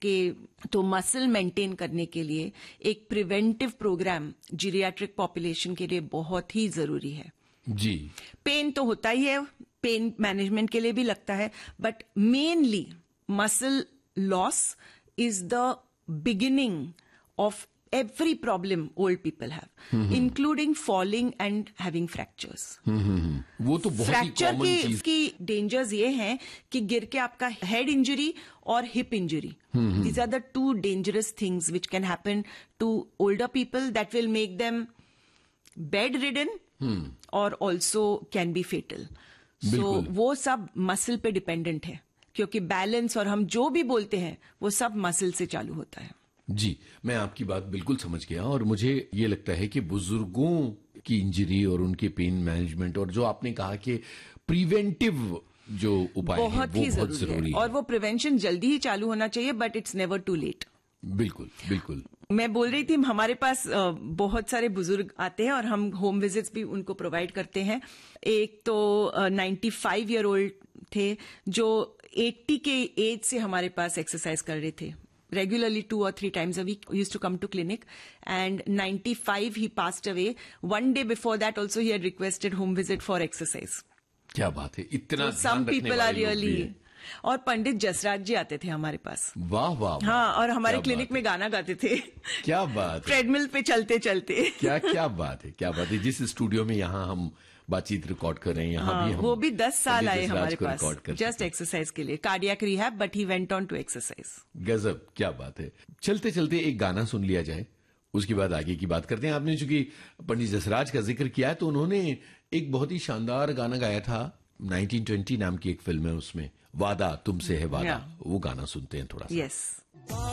के तो muscle maintain करने के लिए एक प्रिवेंटिव प्रोग्राम जीरियाट्रिक पॉपुलेशन के लिए बहुत ही जरूरी है जी। पेन तो होता ही है, पेन मैनेजमेंट के लिए भी लगता है, but mainly muscle loss is the beginning of every problem old people have, including falling and having fractures. वो तो बहुत ही कॉमन चीज। की डेंजर्स ये हैं कि गिर के आपका हेड इंजरी और hip injury, these are the two dangerous things which can happen to older people that will make them bedridden or also can be fatal. So वो सब मसल पे डिपेंडेंट है, क्योंकि बैलेंस और हम जो भी बोलते हैं वो सब मसल से चालू होता है। जी, मैं आपकी बात बिल्कुल समझ गया और मुझे ये लगता है कि बुजुर्गों की इंजरी और उनके पेन मैनेजमेंट और जो आपने कहा कि प्रिवेंटिव जो उपाय हैं वो बहुत जरूरी है और वो प्रिवेंशन जल्दी ही चालू होना चाहिए, but it's never to late. बिल्कुल बिल्कुल। मैं बोल रही थी हमारे पास बहुत सारे बुजुर्ग आते हैं और हम होम विजिट्स भी उनको प्रोवाइड करते हैं। एक तो 95 ईयर ओल्ड थे जो 80 के एज से हमारे पास एक्सरसाइज कर रहे थे regularly 2 or 3 times a week. Used to come to clinic, and 95 he passed away. One day before that also he had requested home visit for exercise. क्या बात है, इतना so some people are really। और पंडित जसराज जी आते थे हमारे पास। वाह वाह। हाँ, और हमारे क्लिनिक में गाना गाते थे। क्या बात है, ट्रेडमिल पे चलते चलते। क्या क्या बात है, क्या बात है। जिस स्टूडियो में यहाँ हम बातचीत रिकॉर्ड कर रहे हैं, यहाँ भी हम वो भी 10 साल आए हमारे पास जस्ट एक्सरसाइज के लिए, cardiac rehab, but he went on to exercise. गजब, क्या बात है। चलते चलते एक गाना सुन लिया जाए, उसके बाद आगे की बात करते हैं। आपने चूंकि पंडित जसराज का जिक्र किया है तो उन्होंने एक बहुत ही शानदार गाना गाया था, 1920 नाम की एक फिल्म है, उसमें वादा तुमसे है वादा, वो गाना सुनते हैं थोड़ा सा। यस।